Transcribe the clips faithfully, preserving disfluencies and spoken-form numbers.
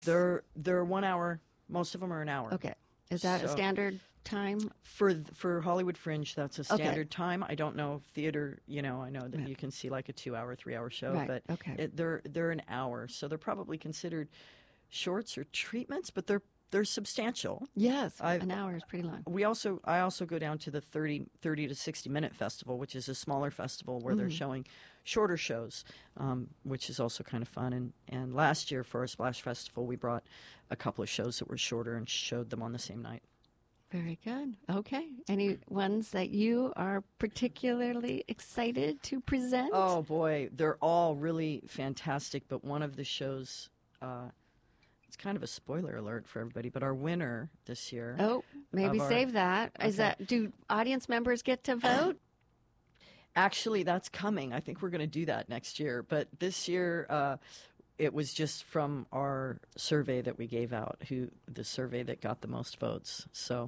They're they're one hour. Most of them are an hour. Okay. Is that a So- standard time? For for Hollywood Fringe, that's a Okay. standard time. I don't know if theater. You know, I know that Right. you can see like a two-hour, three-hour show, Right, but okay. it, they're they're an hour, so they're probably considered shorts or treatments, but they're they're substantial. Yes. I've- An hour is pretty long. We also I also go down to the thirty, thirty to sixty minute festival, which is a smaller festival where they're showing shorter shows, um, which is also kind of fun. And and last year for our Splash Festival, we brought a couple of shows that were shorter and showed them on the same night. Very good. Okay. Any ones that you are particularly excited to present? Oh boy, they're all really fantastic. But one of the shows, uh, it's kind of a spoiler alert for everybody. But our winner this year. Oh, maybe of our- save that. Is Okay. that do audience members get to vote? Actually, that's coming. I think we're going to do that next year. But this year, uh, it was just from our survey that we gave out, who the survey that got the most votes. So,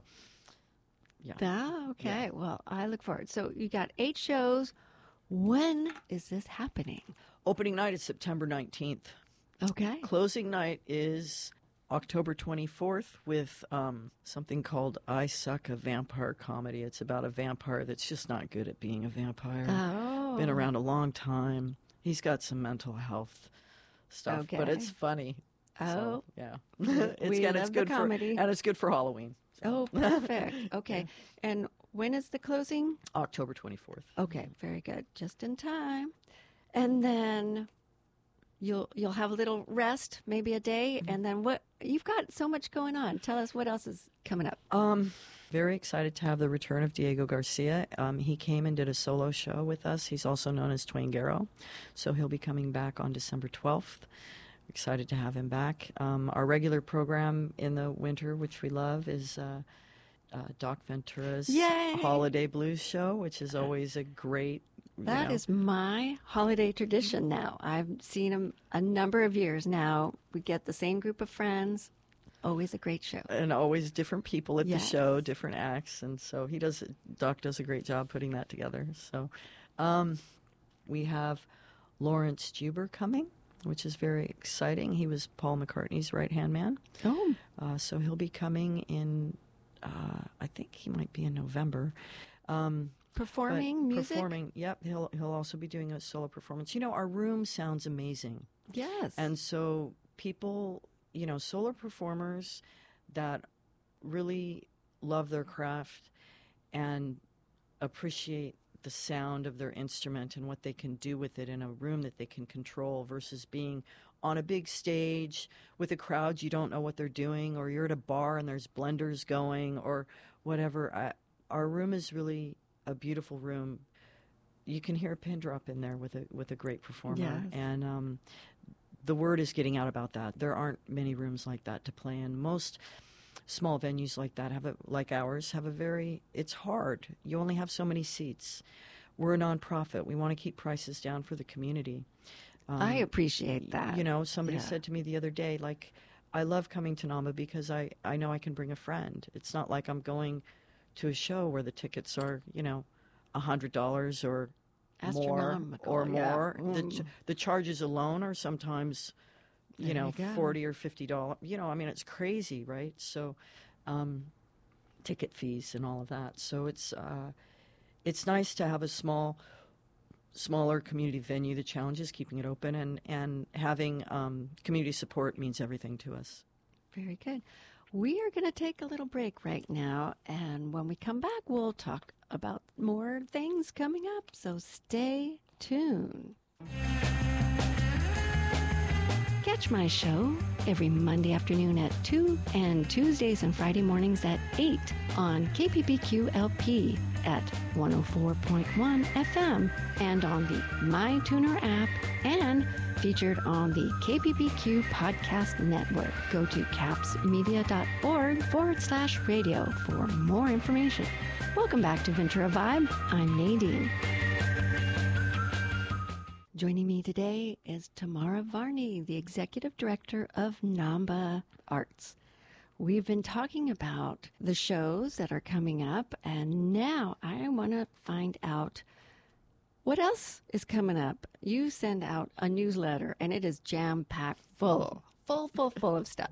yeah. Ah, okay. Well, I look forward. So you got eight shows. When is this happening? Opening night is September nineteenth. Okay. Closing night is October twenty-fourth with um, something called I Suck, a vampire comedy. It's about a vampire that's just not good at being a vampire. Oh. Been around a long time. He's got some mental health stuff, but Okay. it's funny. Oh. So, yeah. it's We and love it's the good comedy. for and it's good for Halloween. Oh, perfect. Okay. And when is the closing? October twenty-fourth. Okay, very good. Just in time. And then you'll you'll have a little rest, maybe a day, and then what you've got so much going on. Tell us what else is coming up. Um, very excited to have the return of Diego Garcia. Um, he came and did a solo show with us. He's also known as Twain Garrow, so he'll be coming back on December twelfth. Excited to have him back. Um, our regular program in the winter, which we love, is uh, uh, Doc Ventura's Yay! Holiday Blues Show, which is always a great. you That know, is my holiday tradition now. I've seen him a number of years now. We get the same group of friends. Always a great show. and always different people at Yes. the show, different acts, and so he does. Doc does a great job putting that together. So, um, we have Lawrence Juber coming, which is very exciting. He was Paul McCartney's right hand man, Oh, uh, so he'll be coming in. Uh, I think he might be in November. Um, but performing music? Performing. Yep. He'll he'll also be doing a solo performance. You know, our room sounds amazing. Yes. And so people, you know, solo performers that really love their craft and appreciate the sound of their instrument and what they can do with it in a room that they can control versus being on a big stage with a crowd you don't know what they're doing, or you're at a bar and there's blenders going or whatever. I, our room is really a beautiful room. You can hear a pin drop in there with a with a great performer. Yes. And um, the word is getting out about that. There aren't many rooms like that to play in. Most small venues like that have a, like ours have a very, it's hard. You only have so many seats. We're a nonprofit. We want to keep prices down for the community. Um, I appreciate that. You know, somebody Yeah. said to me the other day, like, I love coming to NAMA because I, I know I can bring a friend. It's not like I'm going to a show where the tickets are, you know, one hundred dollars or more Astronomical, or yeah. more. The, Mm. ch- the charges alone are sometimes, you There know, you go. forty or fifty dollars. You know, I mean, it's crazy, right? So, um, ticket fees and all of that. So it's uh, it's nice to have a small, smaller community venue. The challenge is keeping it open, and and having um, community support means everything to us. Very good. We are going to take a little break right now, and when we come back, we'll talk about more things coming up. So stay tuned. Catch my show every Monday afternoon at two and Tuesdays and Friday mornings at eight on K P B Q L P at one oh four point one F M and on the MyTuner app and featured on the K P B Q Podcast Network. Go to capsmedia.org forward slash radio for more information. Welcome back to Ventura Vibe. I'm Nadine. Joining me today is Tamara Varney, the Executive Director of Namba Arts. We've been talking about the shows that are coming up, and now I want to find out what else is coming up. You send out a newsletter, and it is jam-packed full, full, full, full of stuff.